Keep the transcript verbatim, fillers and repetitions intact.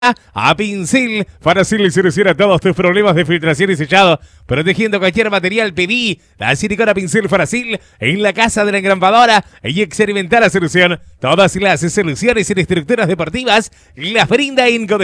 A Pincel Faracil le soluciona todos tus problemas de filtración y sellado, protegiendo cualquier material. Pedí la silicona Pincel Faracil en la casa de la engrampadora y experimenta la solución. Todas las soluciones en estructuras deportivas las brinda Inco.